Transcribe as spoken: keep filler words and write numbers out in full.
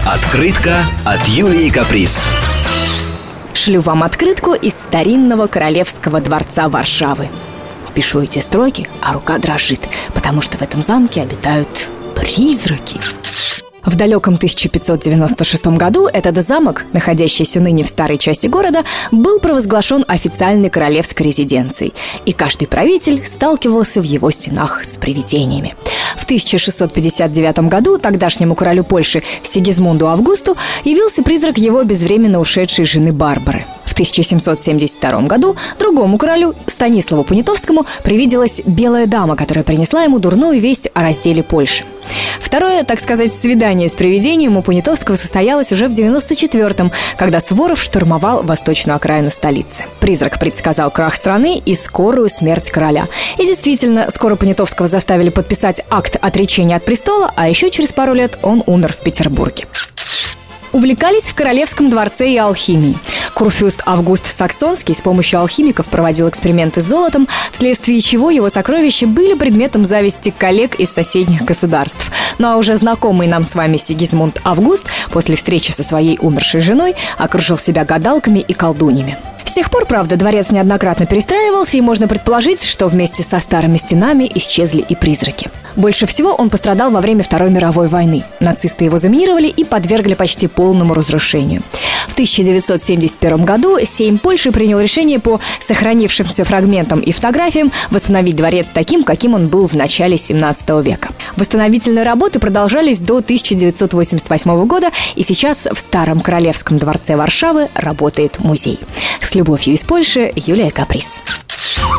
Открытка от Юлии Каприз. Шлю вам открытку из старинного королевского дворца Варшавы. Пишу эти строки, а рука дрожит, потому что в этом замке обитают призраки. В далеком тысяча пятьсот девяносто шестом году этот замок, находящийся ныне в старой части города, был провозглашен официальной королевской резиденцией, и каждый правитель сталкивался в его стенах с привидениями. В тысяча шестьсот пятьдесят девятом году тогдашнему королю Польши Сигизмунду Августу явился призрак его безвременно ушедшей жены Барбары. В тысяча семьсот семьдесят втором году другому королю, Станиславу Понятовскому, привиделась белая дама, которая принесла ему дурную весть о разделе Польши. Второе, так сказать, свидание с привидением у Понятовского состоялось уже в девяносто четвёртом, когда Суворов штурмовал восточную окраину столицы. Призрак предсказал крах страны и скорую смерть короля. И действительно, скоро Понятовского заставили подписать акт отречения от престола, а еще через пару лет он умер в Петербурге. Увлекались в королевском дворце и алхимией. Курфюрст Август Саксонский с помощью алхимиков проводил эксперименты с золотом, вследствие чего его сокровища были предметом зависти коллег из соседних государств. Ну а уже знакомый нам с вами Сигизмунд Август после встречи со своей умершей женой окружил себя гадалками и колдуньями. С тех пор, правда, дворец неоднократно перестраивался, и можно предположить, что вместе со старыми стенами исчезли и призраки. Больше всего он пострадал во время Второй мировой войны. Нацисты его заминировали и подвергли почти полному разрушению. В тысяча девятьсот семьдесят первом году Сейм Польши принял решение по сохранившимся фрагментам и фотографиям восстановить дворец таким, каким он был в начале семнадцатого века. Восстановительные работы продолжались до тысяча девятьсот восемьдесят восьмого года, и сейчас в Старом Королевском дворце Варшавы работает музей. С любовью из Польши, Юлия Каприз.